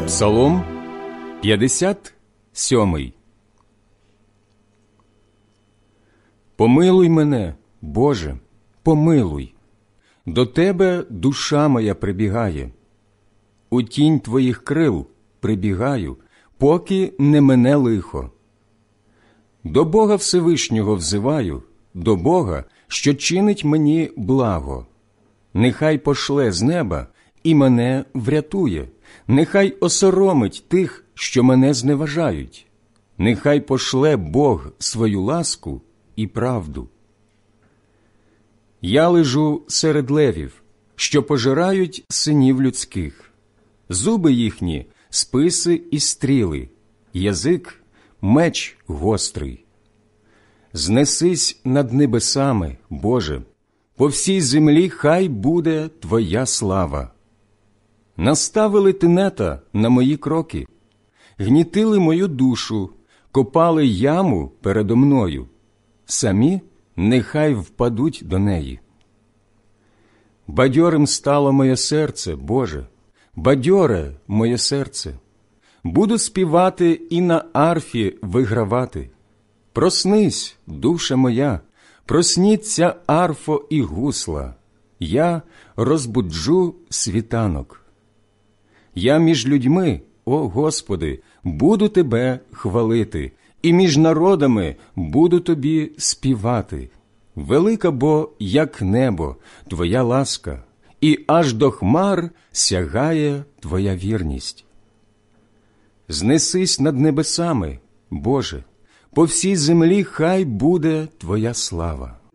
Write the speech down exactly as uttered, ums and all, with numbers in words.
Псалом п'ятдесят сьомий. Помилуй мене, Боже, помилуй, до Тебе душа моя прибігає. У тінь Твоїх крил прибігаю, поки не мине лихо. До Бога Всевишнього взиваю, до Бога, що чинить мені благо. Нехай пошле з неба і мене врятує, нехай осоромить тих, що мене зневажають. Нехай пошле Бог свою ласку і правду. Я лежу серед левів, що пожирають синів людських. Зуби їхні – списи і стріли, язик – меч гострий. Знесись над небесами, Боже, по всій землі хай буде Твоя слава. Наставили тенета на мої кроки, гнітили мою душу, копали яму передо мною, самі нехай впадуть до неї. Бадьорим стало моє серце, Боже, бадьоре моє серце. Буду співати і на арфі вигравати. Проснись, душа моя, просніться арфо і гусла, я розбуджу світанок. Я між людьми, о Господи, буду Тебе хвалити, і між народами буду Тобі співати. Велика бо, як небо, Твоя ласка, і аж до хмар сягає Твоя вірність. Знесись над небесами, Боже, по всій землі хай буде Твоя слава.